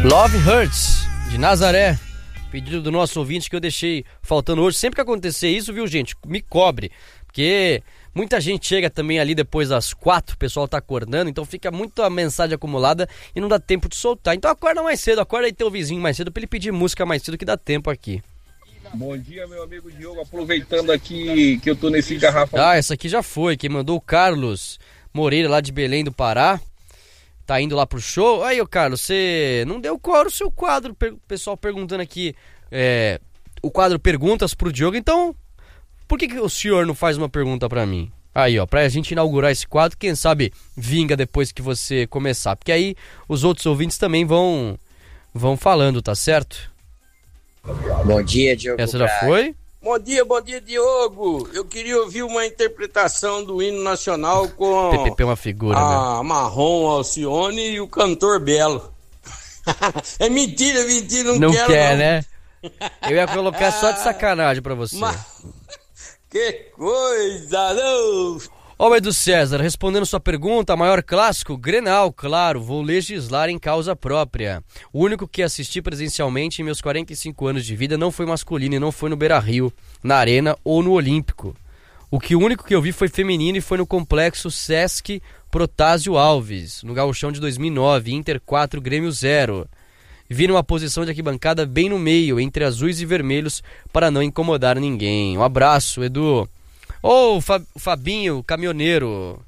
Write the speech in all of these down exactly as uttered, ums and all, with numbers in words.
Love Hurts, de Nazaré. Pedido do nosso ouvinte que eu deixei faltando hoje. Sempre que acontecer isso, viu, gente, me cobre. Porque muita gente chega também ali depois das quatro, o pessoal tá acordando, então fica muita mensagem acumulada e não dá tempo de soltar. Então acorda mais cedo, acorda aí teu vizinho mais cedo pra ele pedir música mais cedo que dá tempo aqui. Bom dia, meu amigo Diogo, aproveitando aqui que eu tô nesse garrafa. Ah, essa aqui já foi, quem mandou o Carlos Moreira lá de Belém do Pará. Tá indo lá pro show. Aí, ô Carlos, você não deu cor o seu quadro. O pessoal perguntando aqui, é, o quadro Perguntas pro Diogo. Então, por que, que o senhor não faz uma pergunta pra mim? Aí, ó, pra gente inaugurar esse quadro, quem sabe vinga depois que você começar. Porque aí os outros ouvintes também vão, vão falando, tá certo? Bom dia, Diogo. Essa já foi? Bom dia, bom dia, Diogo. Eu queria ouvir uma interpretação do hino nacional com P P P é uma figura, a né? Marrom Alcione e o cantor Belo. É mentira, mentira, não, Não quero quer, não. né? Eu ia colocar só de sacanagem pra você. Mas... Que coisa, não! Homem do César, respondendo sua pergunta, maior clássico, Grenal, claro, vou legislar em causa própria. O único que assisti presencialmente em meus quarenta e cinco anos de vida não foi masculino e não foi no Beira-Rio, na Arena ou no Olímpico. O que o único que eu vi foi feminino e foi no Complexo Sesc Protásio Alves, no Gauchão de dois mil e nove, Inter quatro, Grêmio zero. Vi numa posição de arquibancada bem no meio, entre azuis e vermelhos, para não incomodar ninguém. Um abraço, Edu. Ô, oh, Fabinho, caminhoneiro.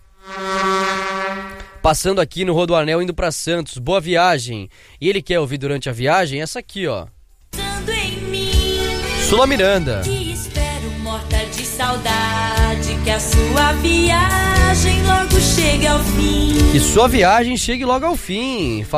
Passando aqui no Rodoanel, indo pra Santos. Boa viagem. E ele quer ouvir durante a viagem essa aqui, ó. Sula Miranda. Que espero morta de saudade, que a sua viagem logo chegue ao fim. Que sua viagem chegue logo ao fim.